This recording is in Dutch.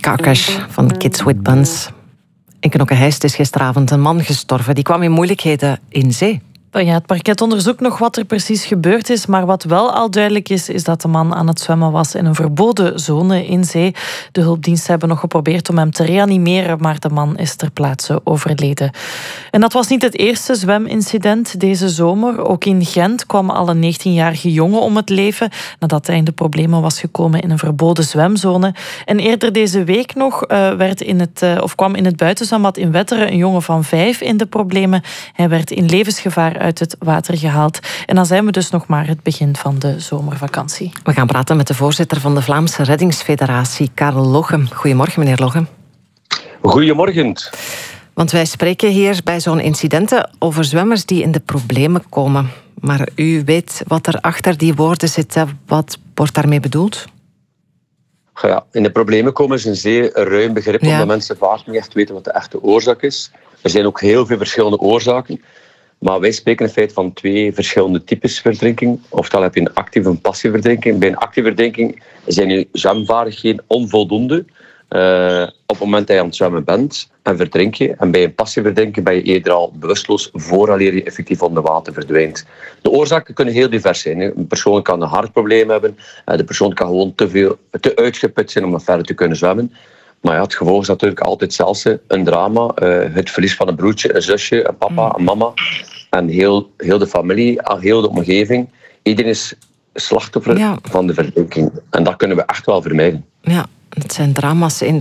Carcass van Kids with Buns. In Knokke-Heist is gisteravond een man gestorven. Die kwam in moeilijkheden in zee. Ja, het parket onderzoekt nog wat er precies gebeurd is, maar wat wel al duidelijk is dat de man aan het zwemmen was in een verboden zone in zee. De hulpdiensten hebben nog geprobeerd om hem te reanimeren, maar de man is ter plaatse overleden. En dat was niet het eerste zwemincident deze zomer. Ook in Gent kwam al een 19-jarige jongen om het leven nadat hij in de problemen was gekomen in een verboden zwemzone. En eerder deze week nog kwam in het buitenzwembad in Wetteren een jongen van 5 in de problemen. Hij werd in levensgevaar uit het water gehaald. En dan zijn we dus nog maar het begin van de zomervakantie. We gaan praten met de voorzitter van de Vlaamse Reddingsfederatie, Karel Logge. Goedemorgen, meneer Logge. Goedemorgen. Want wij spreken hier bij zo'n incidenten over zwemmers die in de problemen komen. Maar u weet wat er achter die woorden zit. Wat wordt daarmee bedoeld? Ja, in de problemen komen is een zeer ruim begrip, omdat mensen vaak niet echt weten wat de echte oorzaak is. Er zijn ook heel veel verschillende oorzaken. Maar wij spreken in feite van 2 verschillende types verdrinking. Oftewel heb je een actieve en passieve verdrinking. Bij een actieve verdrinking zijn je zwemvaardigheden onvoldoende op het moment dat je aan het zwemmen bent en verdrink je. En bij een passieve verdrinking ben je eerder al bewusteloos vooraleer je effectief onder water verdwijnt. De oorzaken kunnen heel divers zijn. Een persoon kan een hartprobleem hebben. De persoon kan gewoon te uitgeput zijn om verder te kunnen zwemmen. Maar ja, het gevolg is natuurlijk altijd hetzelfde. Een drama, het verlies van een broertje, een zusje, een papa, een mama. En heel de familie, heel de omgeving. Iedereen is slachtoffer van de verdrinking. En dat kunnen we echt wel vermijden. Ja, het zijn drama's in